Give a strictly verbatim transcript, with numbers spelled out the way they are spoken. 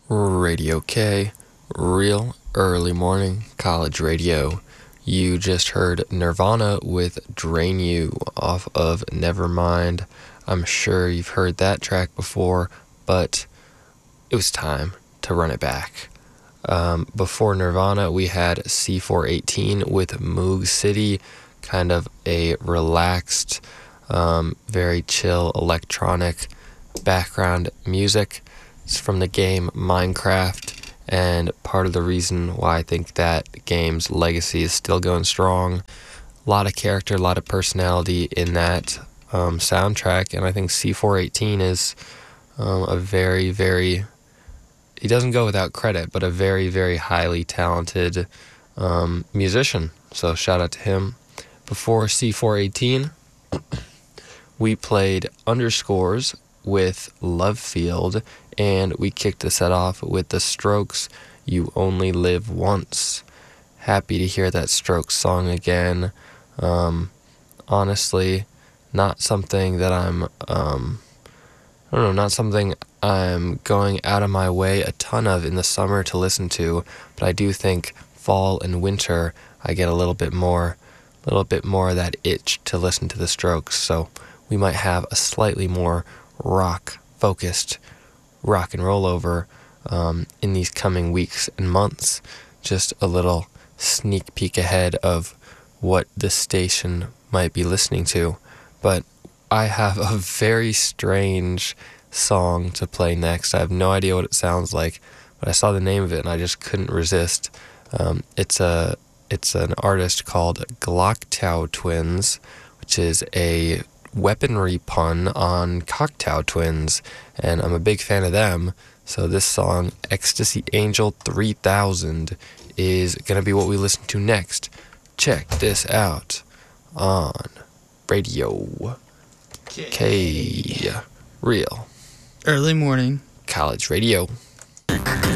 Radio K, real early morning college radio. You just heard Nirvana with Drain You off of Nevermind. I'm sure you've heard that track before, but it was time to run it back. Um, before Nirvana, we had C four eighteen with Moog City, kind of a relaxed, um, very chill electronic background music. It's from the game Minecraft, and part of the reason why I think that game's legacy is still going strong. A lot of character, a lot of personality in that um, soundtrack, and I think C four eighteen is um, a very, very, he doesn't go without credit, but a very, very highly talented um, musician. So shout out to him. Before C four eighteen, we played Underscores with Love Field, and we kicked the set off with The Strokes, You Only Live Once. Happy to hear that Strokes song again. Um, honestly, not something that I'm, um, I don't know, not something I'm going out of my way a ton of in the summer to listen to, but I do think fall and winter I get a little bit more, a little bit more of that itch to listen to The Strokes, so we might have a slightly more rock-focused rock and roll over um, in these coming weeks and months. Just a little sneak peek ahead of what the station might be listening to. But I have a very strange song to play next. I have no idea what it sounds like, but I saw the name of it and I just couldn't resist. Um, it's a it's an artist called Glocktow Twins, which is a weaponry pun on Cocktail Twins, and I'm a big fan of them. So this song, Ecstasy Angel three thousand, is going to be what we listen to next. Check this out on Radio K. K. Real Early morning college radio.